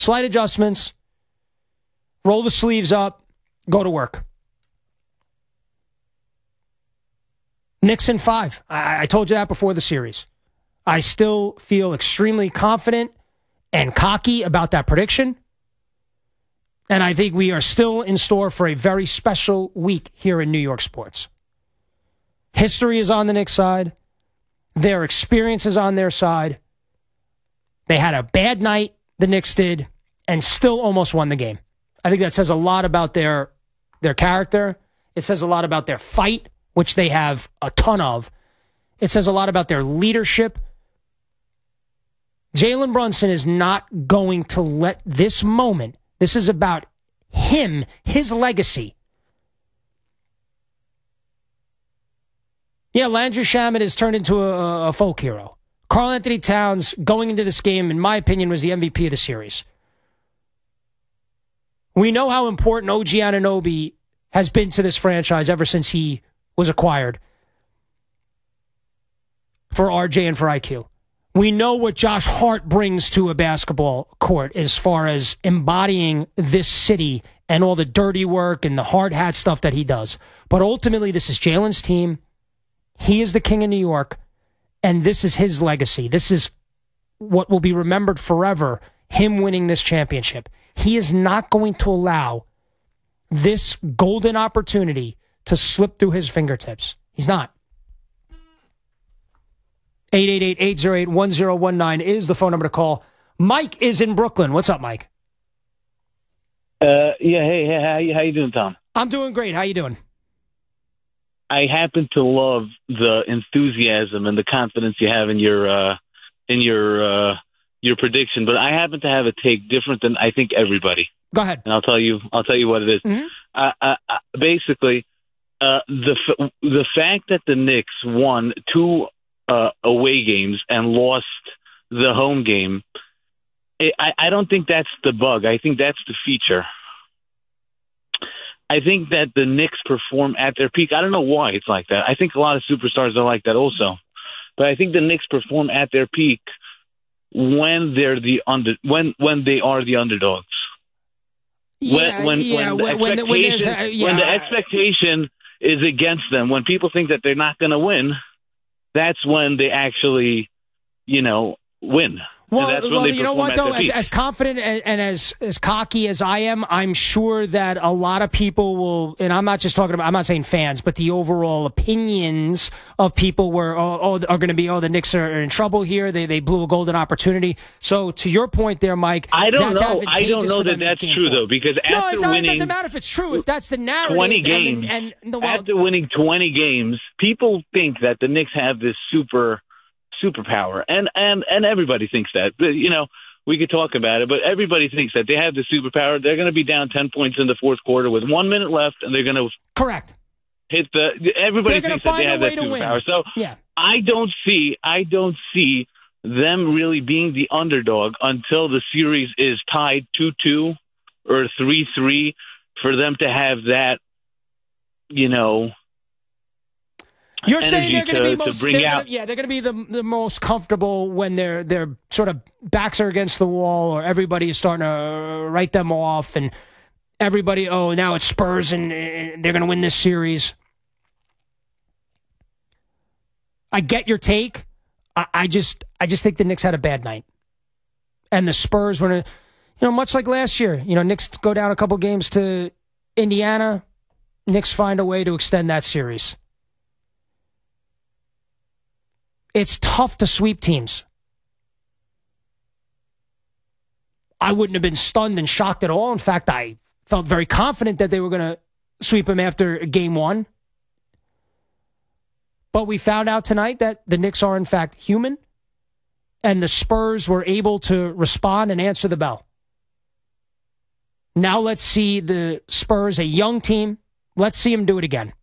Slight adjustments. Roll the sleeves up. Go to work. Knicks in 5. I told you that before the series. I still feel extremely confident and cocky about that prediction. And I think we are still in store for a very special week here in New York sports. History is on the Knicks side. Their experience is on their side. They had a bad night, the Knicks did, and still almost won the game. I think that says a lot about their character. It says a lot about their fight, which they have a ton of. It says a lot about their leadership. Jalen Brunson is not going to let this moment, this is about him, his legacy. Yeah, Landry Shamet has turned into a folk hero. Karl Anthony Towns, going into this game, in my opinion, was the MVP of the series. We know how important OG Anunoby has been to this franchise ever since he was acquired for RJ and for IQ. We know what Josh Hart brings to a basketball court as far as embodying this city and all the dirty work and the hard hat stuff that he does. But ultimately, this is Jalen's team. He is the king of New York, and this is his legacy. This is what will be remembered forever, him winning this championship. He is not going to allow this golden opportunity to slip through his fingertips. He's not. 888-808-1019 is the phone number to call. Mike is in Brooklyn. What's up, Mike? Hey, how you doing, Tom? I'm doing great. How you doing? I happen to love the enthusiasm and the confidence you have in your prediction, but I happen to have a take different than I think everybody. Go ahead, and I'll tell you what it is. Mm-hmm. Basically, the fact that the Knicks won 2 away games and lost the home game, I don't think that's the bug. I think that's the feature. I think that the Knicks perform at their peak. I don't know why it's like that. I think a lot of superstars are like that also. But I think the Knicks perform at their peak when they're when they are the underdogs. When the expectation is against them, when people think that they're not going to win, that's when they actually, win. Well, you know what, though? As confident and as cocky as I am, I'm sure that a lot of people will, and I'm not saying fans, but the overall opinions of people are going to be, the Knicks are in trouble here. They blew a golden opportunity. So to your point there, Mike, I don't know that that's true, though, because after winning, it doesn't matter if it's true, if that's the narrative. 20 games, after winning 20 games, people think that the Knicks have this superpower, and everybody thinks that. But, we could talk about it, but everybody thinks that they have the superpower. They're going to be down 10 points in the fourth quarter with 1 minute left, and they're going to hit everybody thinks that they have that superpower. So yeah. I don't see them really being the underdog until the series is tied 2-2 or 3-3 for them to have that, You're saying they're going to be they're going to be the most comfortable when their sort of backs are against the wall, or everybody is starting to write them off, and everybody, now it's Spurs and they're going to win this series. I get your take. I just think the Knicks had a bad night, and the Spurs were, much like last year. Knicks go down a couple games to Indiana. Knicks find a way to extend that series. It's tough to sweep teams. I wouldn't have been stunned and shocked at all. In fact, I felt very confident that they were going to sweep them after game 1. But we found out tonight that the Knicks are, in fact, human, and the Spurs were able to respond and answer the bell. Now let's see the Spurs, a young team, let's see them do it again.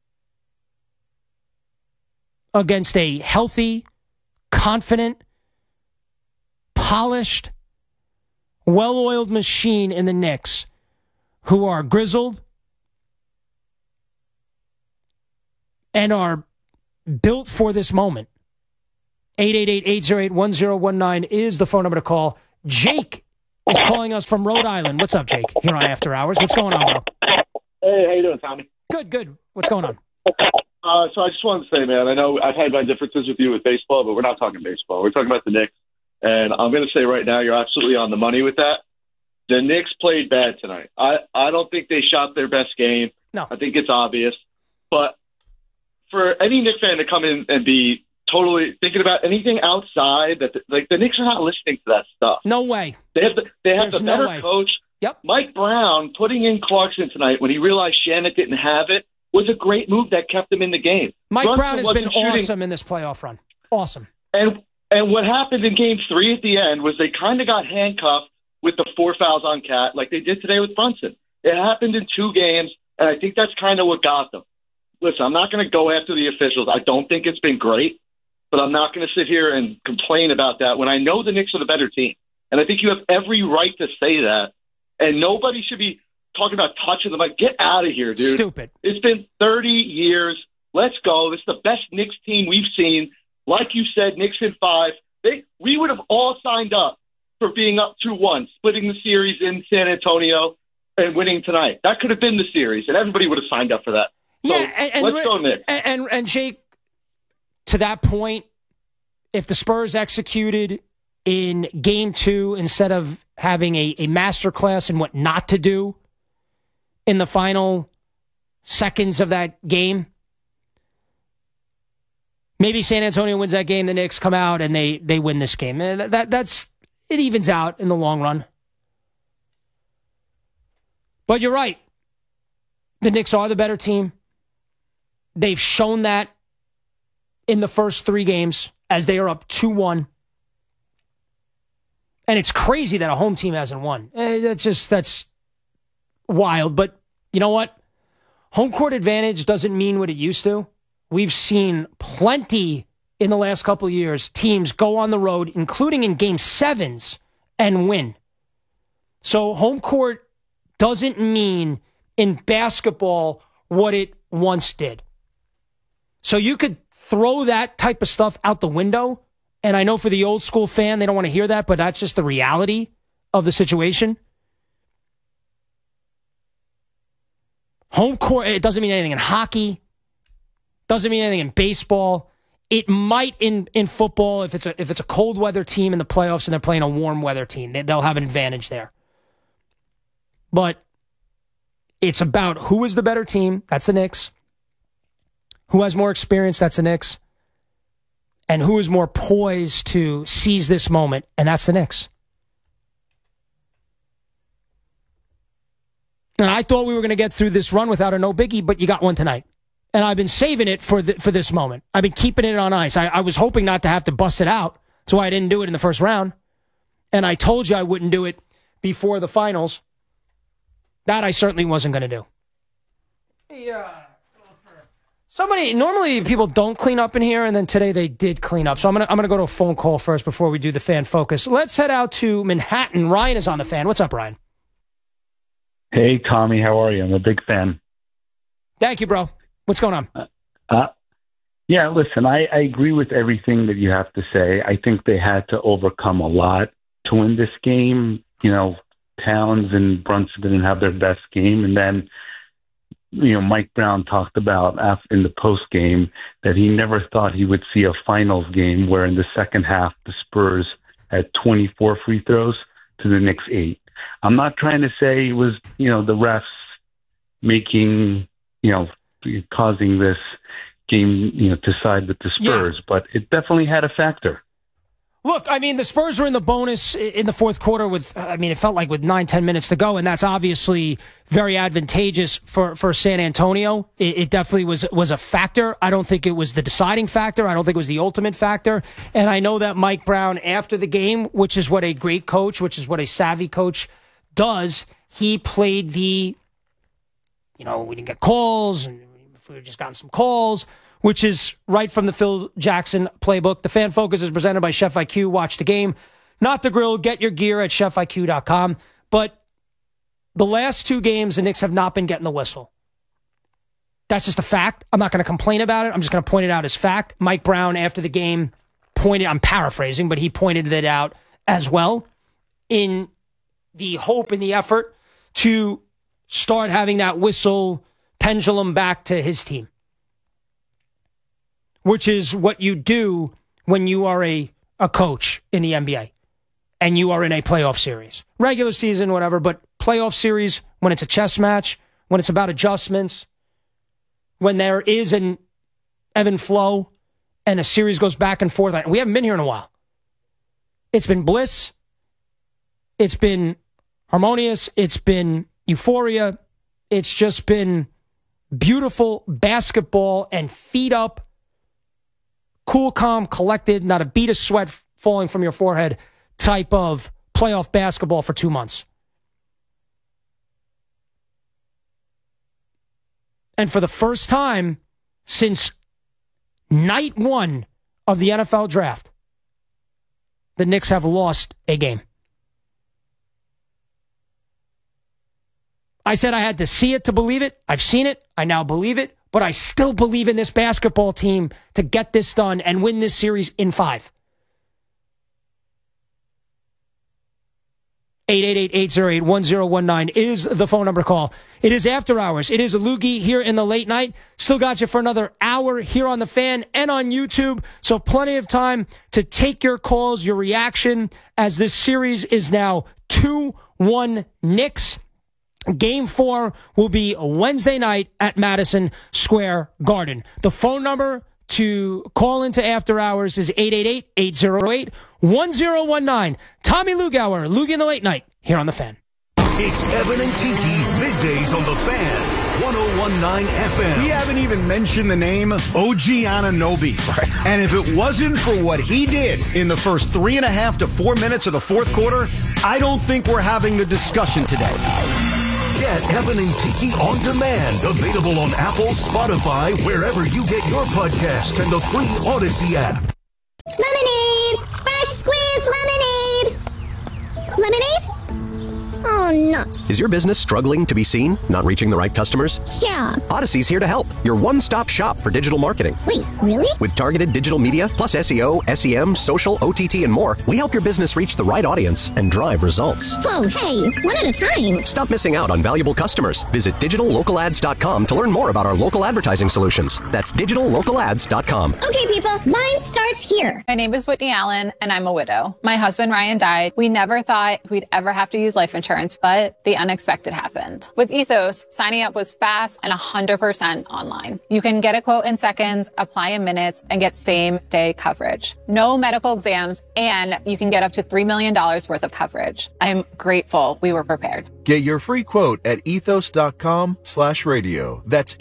Against a healthy, confident, polished, well-oiled machine in the Knicks, who are grizzled and are built for this moment. 888-808-1019 is the phone number to call. Jake is calling us from Rhode Island. What's up, Jake? Here on After Hours. What's going on, bro? Hey, how you doing, Tommy? Good. What's going on? So I just wanted to say, man, I know I've had my differences with you with baseball, but we're not talking baseball. We're talking about the Knicks. And I'm going to say right now, you're absolutely on the money with that. The Knicks played bad tonight. I don't think they shot their best game. No. I think it's obvious. But for any Knicks fan to come in and be totally thinking about anything outside, that the Knicks are not listening to that stuff. No way. They have the better coach. Yep. Mike Brown putting in Clarkson tonight when he realized Shannon didn't have it was a great move that kept him in the game. Mike Brown has been awesome in this playoff run. Awesome. And what happened in Game 3 at the end was they kind of got handcuffed with the 4 fouls on Cat like they did today with Brunson. It happened in 2 games, and I think that's kind of what got them. Listen, I'm not going to go after the officials. I don't think it's been great, but I'm not going to sit here and complain about that when I know the Knicks are the better team. And I think you have every right to say that, and nobody should be talking about touching them. Like, get out of here, dude. Stupid. It's been 30 years. Let's go. This is the best Knicks team we've seen. Like you said, Knicks in 5. We would have all signed up for being up 2-1, splitting the series in San Antonio and winning tonight. That could have been the series, and everybody would have signed up for that. So let's go, Knicks. And Jake, to that point, if the Spurs executed in Game 2 instead of having a masterclass in what not to do in the final seconds of that game, maybe San Antonio wins that game, the Knicks come out and they win this game. That's it evens out in the long run. But you're right. The Knicks are the better team. They've shown that in the first 3 games as they are up 2-1. And it's crazy that a home team hasn't won. That's wild. But you know what? Home court advantage doesn't mean what it used to. We've seen plenty in the last couple of years teams go on the road, including in Game 7s, and win. So home court doesn't mean in basketball what it once did. So you could throw that type of stuff out the window. And I know for the old school fan, they don't want to hear that, but that's just the reality of the situation. Home court, it doesn't mean anything in hockey. Doesn't mean anything in baseball. It might in football if it's a cold weather team in the playoffs and they're playing a warm weather team. They'll have an advantage there. But it's about who is the better team. That's the Knicks. Who has more experience? That's the Knicks. And who is more poised to seize this moment? And that's the Knicks. And I thought we were going to get through this run without a no biggie, but you got one tonight. And I've been saving it for this moment. I've been keeping it on ice. I was hoping not to have to bust it out. That's why I didn't do it in the first round. And I told you I wouldn't do it before the finals. That I certainly wasn't going to do. Yeah. Normally people don't clean up in here, and then today they did clean up. So I'm gonna go to a phone call first before we do the fan focus. Let's head out to Manhattan. Ryan is on the fan. What's up, Ryan? Hey, Tommy. How are you? I'm a big fan. Thank you, bro. What's going on? Yeah, listen, I agree with everything that you have to say. I think they had to overcome a lot to win this game. You know, Towns and Brunson didn't have their best game. And then, you know, Mike Brown talked about in the post game that he never thought he would see a finals game where in the second half the Spurs had 24 free throws to the Knicks 8. I'm not trying to say it was, you know, the refs making, you know, causing this game, you know, to side with the Spurs, but it definitely had a factor. Look, I mean, the Spurs were in the bonus in the fourth quarter with, I mean, it felt like with 9-10 minutes to go, and that's obviously very advantageous for San Antonio. It definitely was a factor. I don't think it was the deciding factor. I don't think it was the ultimate factor. And I know that Mike Brown, after the game, which is what a great coach, which is what a savvy coach does, he played the, you know, we didn't get calls, and we've just gotten some calls, which is right from the Phil Jackson playbook. The Fan Focus is presented by Chef IQ. Watch the game, not the grill. Get your gear at chefiq.com. But the last 2 games, the Knicks have not been getting the whistle. That's just a fact. I'm not going to complain about it. I'm just going to point it out as fact. Mike Brown, after the game, I'm paraphrasing, but he pointed it out as well. In the hope and the effort to start having that whistle pendulum back to his team, which is what you do when you are a coach in the NBA and you are in a playoff series. Regular season, whatever, but playoff series, when it's a chess match, when it's about adjustments, when there is an ebb and flow and a series goes back and forth. We haven't been here in a while. It's been bliss. It's been harmonious. It's been euphoria. It's just been beautiful basketball and feet up, cool, calm, collected, not a bead of sweat falling from your forehead type of playoff basketball for 2 months. And for the first time since night one of the NFL draft, the Knicks have lost a game. I said I had to see it to believe it. I've seen it. I now believe it. But I still believe in this basketball team to get this done and win this series in 5. 888-808-1019 is the phone number call. It is After Hours. It is a Loogie here in the late night. Still got you for another hour here on The Fan and on YouTube. So plenty of time to take your calls, your reaction, as this series is now 2-1 Knicks. Game 4 will be Wednesday night at Madison Square Garden. The phone number to call into After Hours is 888-808-1019. Tommy Lugauer, Loogie in the Late Night, here on The Fan. It's Evan and Tiki, middays on The Fan, 101.9 FM. We haven't even mentioned the name OG Anunoby. Right. And if it wasn't for what he did in the first 3.5 to 4 minutes of the fourth quarter, I don't think we're having the discussion today. Get Evan and Tiki on demand. Available on Apple, Spotify, wherever you get your podcast, and the free Odyssey app. Lemonade! Fresh squeezed lemonade! Lemonade? Oh, nuts. Is your business struggling to be seen? Not reaching the right customers? Yeah. Odyssey's here to help. Your one-stop shop for digital marketing. Wait, really? With targeted digital media, plus SEO, SEM, social, OTT, and more, we help your business reach the right audience and drive results. Whoa, hey, one at a time. Stop missing out on valuable customers. Visit digitallocalads.com to learn more about our local advertising solutions. That's digitallocalads.com. Okay, people, mine starts here. My name is Whitney Allen, and I'm a widow. My husband, Ryan, died. We never thought we'd ever have to use life insurance, but the unexpected happened. With Ethos, signing up was fast and 100% online. You can get a quote in seconds, apply in minutes, and get same-day coverage. No medical exams, and you can get up to $3 million worth of coverage. I'm grateful we were prepared. Get your free quote at ethos.com/radio. That's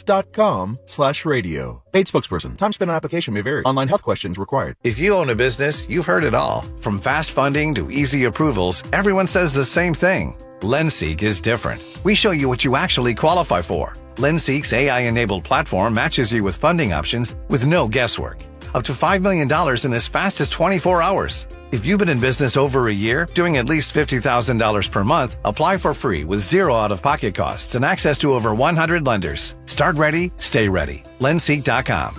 ethos.com/radio. Paid spokesperson. Time spent on application may vary. Online health questions required. If you own a business, you've heard it all. From fast funding to easy approvals, everyone says the same thing. LendSeek is different. We show you what you actually qualify for. LendSeek's AI-enabled platform matches you with funding options with no guesswork. Up to $5 million in as fast as 24 hours. If you've been in business over a year, doing at least $50,000 per month, apply for free with zero out-of-pocket costs and access to over 100 lenders. Start ready, stay ready. Lendseek.com.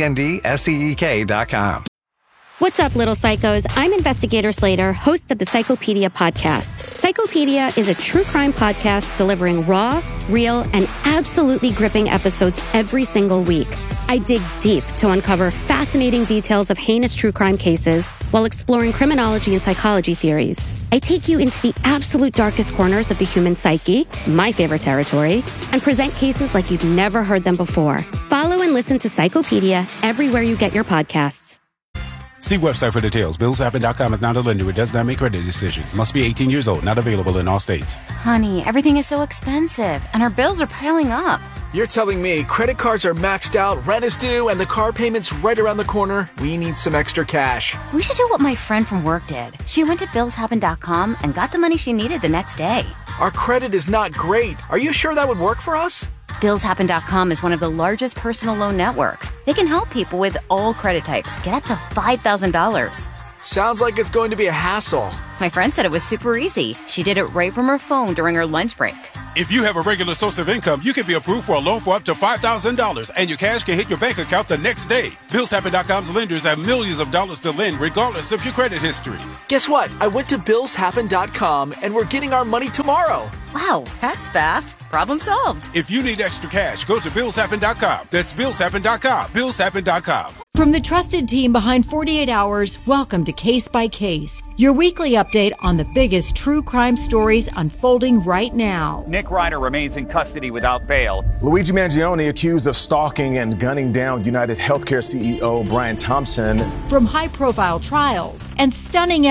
LENDSEEK.com. What's up, little psychos? I'm Investigator Slater, host of the Psychopedia podcast. Psychopedia is a true crime podcast delivering raw, real, and absolutely gripping episodes every single week. I dig deep to uncover fascinating details of heinous true crime cases while exploring criminology and psychology theories. I take you into the absolute darkest corners of the human psyche, my favorite territory, and present cases like you've never heard them before. Follow and listen to Psychopedia everywhere you get your podcasts. See website for details. BillsHappen.com is not a lender. It does not make credit decisions. Must be 18 years old. Not available in all states. Honey, everything is so expensive, and our bills are piling up. You're telling me credit cards are maxed out, rent is due, and the car payment's right around the corner? We need some extra cash. We should do what my friend from work did. She went to BillsHappen.com and got the money she needed the next day. Our credit is not great. Are you sure that would work for us? BillsHappen.com is one of the largest personal loan networks. They can help people with all credit types get up to $5,000. Sounds like it's going to be a hassle. My friend said it was super easy. She did it right from her phone during her lunch break. If you have a regular source of income, you can be approved for a loan for up to $5,000, and your cash can hit your bank account the next day. BillsHappen.com's lenders have millions of dollars to lend, regardless of your credit history. Guess what? I went to BillsHappen.com, and we're getting our money tomorrow. Wow, that's fast. Problem solved. If you need extra cash, go to BillsHappen.com. That's BillsHappen.com. BillsHappen.com. From the trusted team behind 48 Hours, welcome to Case by Case, your weekly update on the biggest true crime stories unfolding right now. Nick Ryder remains in custody without bail. Luigi Mangione accused of stalking and gunning down United Healthcare CEO Brian Thompson. From high-profile trials and stunning